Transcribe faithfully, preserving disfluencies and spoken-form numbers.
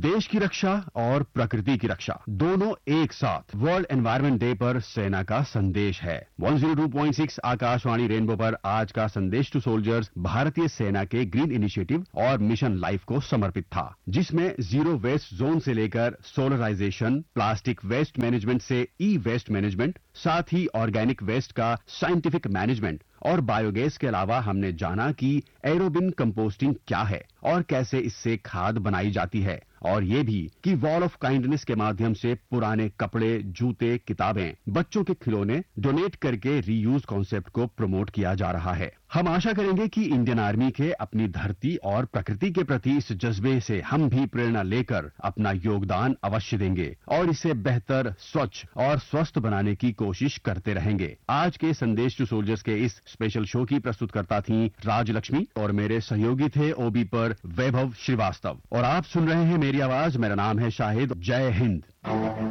देश की रक्षा और प्रकृति की रक्षा दोनों एक साथ वर्ल्ड एनवायरनमेंट डे पर सेना का संदेश है। एक सौ दो पॉइंट छह आकाशवाणी रेनबो पर आज का संदेश टू सोल्जर्स भारतीय सेना के ग्रीन इनिशिएटिव और मिशन लाइफ को समर्पित था, जिसमें जीरो वेस्ट जोन से लेकर सोलराइजेशन, प्लास्टिक वेस्ट मैनेजमेंट से ई वेस्ट मैनेजमेंट, साथ ही ऑर्गेनिक वेस्ट का साइंटिफिक मैनेजमेंट और बायोगैस के अलावा हमने जाना कि एरोबिन कंपोस्टिंग क्या है और कैसे इससे खाद बनाई जाती है, और ये भी कि वॉल ऑफ काइंडनेस के माध्यम से पुराने कपड़े, जूते, किताबें, बच्चों के खिलौने डोनेट करके रीयूज कॉन्सेप्ट को प्रमोट किया जा रहा है। हम आशा करेंगे कि इंडियन आर्मी के अपनी धरती और प्रकृति के प्रति इस जज्बे से हम भी प्रेरणा लेकर अपना योगदान अवश्य देंगे और इसे बेहतर, स्वच्छ और स्वस्थ बनाने की कोशिश करते रहेंगे। आज के संदेश टू सोल्जर्स के इस स्पेशल शो की प्रस्तुतकर्ता थी राजलक्ष्मी और मेरे सहयोगी थे ओबी पर वैभव श्रीवास्तव, और आप सुन रहे हैं मेरी आवाज। मेरा नाम है शाहिद। जय हिंद।